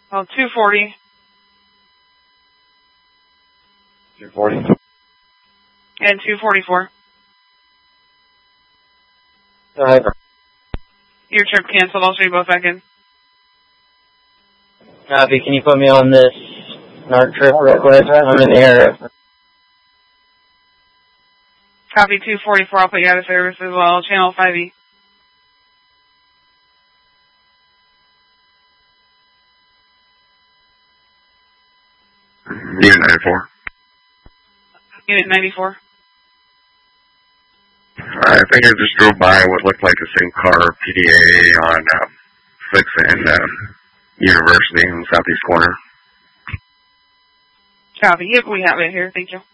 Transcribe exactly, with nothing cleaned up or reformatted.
Well, two forty. two forty. And two forty-four. Alright. Your trip canceled. I'll show you both back in. Copy. Can you put me on this NARC trip real quick? I'm in the area. Copy two forty-four. I'll put you out of service as well. Channel five E. Unit ninety-four. Unit ninety-four. I think I just drove by what looked like the same car, P D A, on uh, sixth and uh, University in the southeast corner. Copy. Yep, we have it here. Thank you.